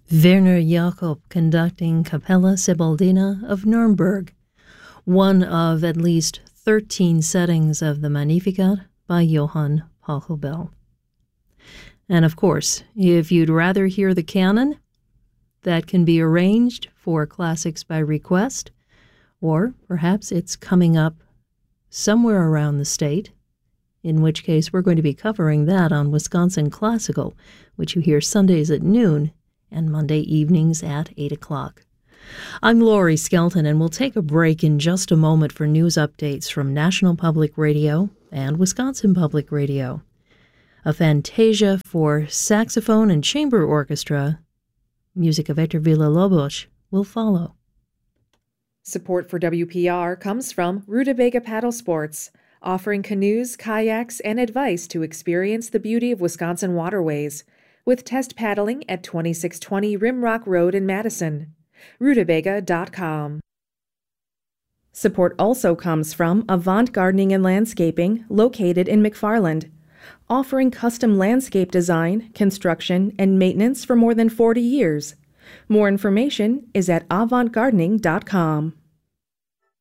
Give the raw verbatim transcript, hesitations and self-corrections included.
Werner Jakob conducting Capella Sibaldina of Nuremberg, one of at least thirteen settings of the Magnificat by Johann Pachelbel. And of course, if you'd rather hear the canon, that can be arranged for Classics by Request, or perhaps it's coming up somewhere around the state, in which case we're going to be covering that on Wisconsin Classical, which you hear Sundays at noon and Monday evenings at eight o'clock. I'm Lori Skelton, and we'll take a break in just a moment for news updates from National Public Radio and Wisconsin Public Radio. A fantasia for saxophone and chamber orchestra, music of Hector Villa-Lobos, will follow. Support for W P R comes from Rutabaga Paddle Sports, offering canoes, kayaks, and advice to experience the beauty of Wisconsin waterways, with test paddling at twenty-six twenty Rimrock Road in Madison. Rutabaga dot com. Support also comes from Avant Gardening and Landscaping, located in McFarland, offering custom landscape design, construction, and maintenance for more than forty years. More information is at avant gardening dot com.